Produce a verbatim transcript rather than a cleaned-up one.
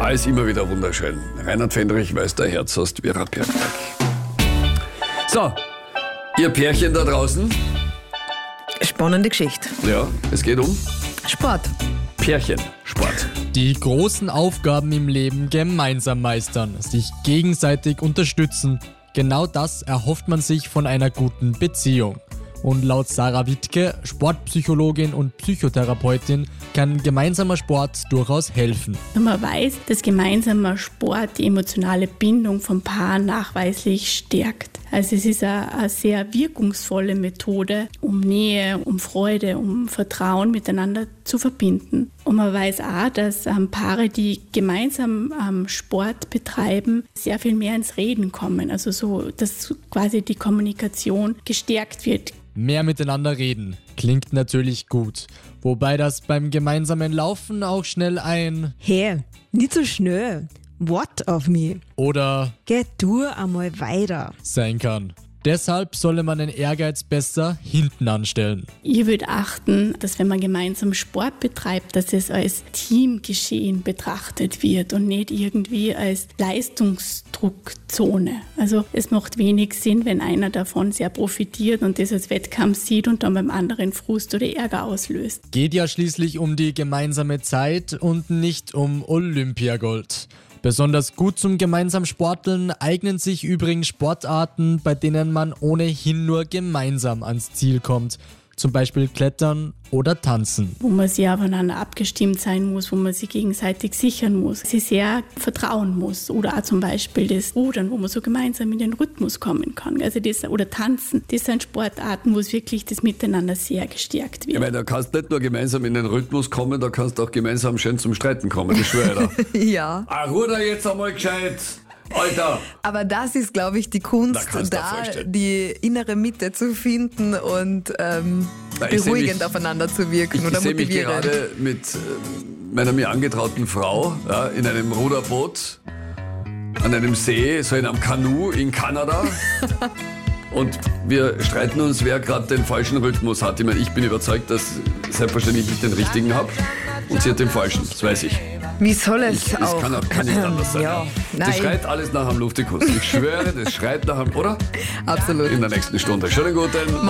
Ja, ist immer wieder wunderschön. Reinhard Fendrich weiß, der Herz hast wie Radbergwerk. So, ihr Pärchen da draußen. Spannende Geschichte. Ja, es geht um Sport. Pärchen, Sport. Die großen Aufgaben im Leben gemeinsam meistern, sich gegenseitig unterstützen. Genau das erhofft man sich von einer guten Beziehung. Und laut Sarah Wittke, Sportpsychologin und Psychotherapeutin, kann gemeinsamer Sport durchaus helfen. Man weiß, dass gemeinsamer Sport die emotionale Bindung vom Paar nachweislich stärkt. Also es ist eine, eine sehr wirkungsvolle Methode, um Nähe, um Freude, um Vertrauen miteinander zu verbinden. Und man weiß auch, dass ähm, Paare, die gemeinsam ähm, Sport betreiben, sehr viel mehr ins Reden kommen. Also so, dass quasi die Kommunikation gestärkt wird. Mehr miteinander reden klingt natürlich gut, wobei das beim gemeinsamen Laufen auch schnell ein Hey, nicht so schnell. What of me? oder Geh du einmal weiter. sein kann. Deshalb solle man den Ehrgeiz besser hinten anstellen. Ich würde achten, dass wenn man gemeinsam Sport betreibt, dass es als Teamgeschehen betrachtet wird und nicht irgendwie als Leistungsdruckzone. Also es macht wenig Sinn, wenn einer davon sehr profitiert und das als Wettkampf sieht und dann beim anderen Frust oder Ärger auslöst. Geht ja schließlich um die gemeinsame Zeit und nicht um Olympiagold. Besonders gut zum gemeinsamen Sporteln eignen sich übrigens Sportarten, bei denen man ohnehin nur gemeinsam ans Ziel kommt. Zum Beispiel Klettern oder Tanzen. Wo man sehr aufeinander abgestimmt sein muss, wo man sich gegenseitig sichern muss, sich sehr vertrauen muss. Oder auch zum Beispiel das Rudern, wo man so gemeinsam in den Rhythmus kommen kann. Also das, oder Tanzen, das sind Sportarten, wo es wirklich das Miteinander sehr gestärkt wird. Ja, weil da kannst du nicht nur gemeinsam in den Rhythmus kommen, da kannst du auch gemeinsam schön zum Streiten kommen, das schwöre ich dir. Ja. Ah, ruder jetzt einmal gescheit, Alter. Aber das ist, glaube ich, die Kunst, Da kannst du dir da vorstellen. die innere Mitte zu finden und ähm, Na, ich seh beruhigend mich- aufeinander zu wirken Ich oder sehe mich motivierend. gerade mit äh, meiner mir angetrauten Frau ja, in einem Ruderboot an einem See, so in einem Kanu in Kanada. Und wir streiten uns, wer gerade den falschen Rhythmus hat. Ich meine, ich bin überzeugt, dass selbstverständlich ich den richtigen habe und sie hat den falschen, das weiß ich. Wie soll es ich das auch? kann, auch- kann nicht anders sein. Ja, Das nein. schreit alles nach einem Luftikus. Ich schwöre, das schreit nach einem, oder? Absolut. In der nächsten Stunde. Schönen guten